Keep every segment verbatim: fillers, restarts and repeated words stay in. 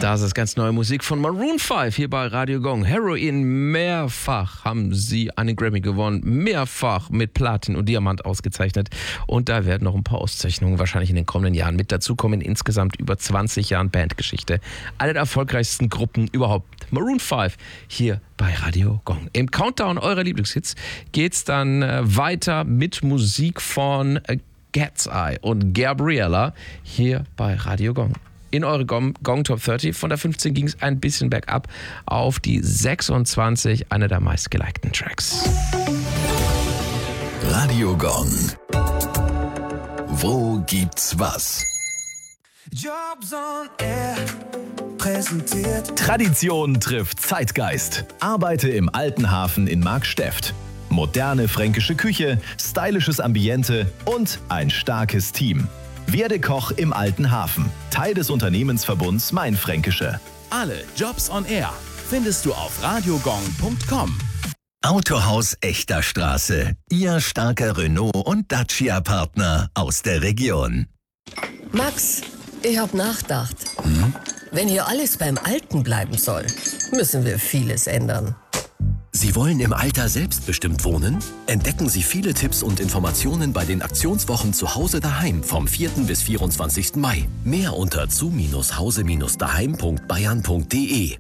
Das ist ganz neue Musik von Maroon fünf hier bei Radio Gong. Heroin, mehrfach haben sie einen Grammy gewonnen, mehrfach mit Platin und Diamant ausgezeichnet. Und da werden noch ein paar Auszeichnungen wahrscheinlich in den kommenden Jahren mit dazukommen. Insgesamt über zwanzig Jahren Bandgeschichte. Eine der erfolgreichsten Gruppen überhaupt. Maroon fünf hier bei Radio Gong. Im Countdown eurer Lieblingshits geht's dann äh, weiter mit Musik von äh, Cat's Eye und Gabriella hier bei Radio Gong. In eure Gong, Gong Top dreißig. Von der fünfzehn ging es ein bisschen bergab auf die sechsundzwanzig, einer der meistgelikten Tracks. Radio Gong. Wo gibt's was? Jobs on Air präsentiert. Tradition trifft Zeitgeist. Arbeite im Alten Hafen in Marksteft. Moderne fränkische Küche, stylisches Ambiente und ein starkes Team. Werde Koch im Alten Hafen. Teil des Unternehmensverbunds Mainfränkische. Alle Jobs on Air findest du auf radiogong punkt com. Autohaus Echter Straße. Ihr starker Renault- und Dacia-Partner aus der Region. Max, ich hab nachgedacht. Hm? Wenn hier alles beim Alten bleiben soll, müssen wir vieles ändern. Sie wollen im Alter selbstbestimmt wohnen? Entdecken Sie viele Tipps und Informationen bei den Aktionswochen zu Hause daheim vom vierten bis vierundzwanzigsten Mai. Mehr unter zu hause daheim punkt bayern punkt de.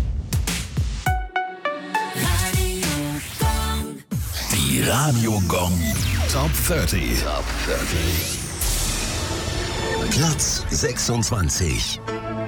Die Radio Gong Top dreißig. Platz sechsundzwanzig.